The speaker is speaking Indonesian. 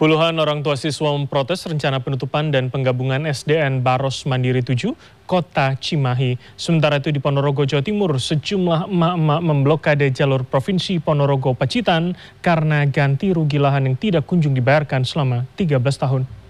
Puluhan orang tua siswa memprotes rencana penutupan dan penggabungan SDN Baros Mandiri 7, Kota Cimahi. Sementara itu di Ponorogo, Jawa Timur, sejumlah emak-emak memblokade jalur Provinsi Ponorogo Pacitan karena ganti rugi lahan yang tidak kunjung dibayarkan selama 13 tahun.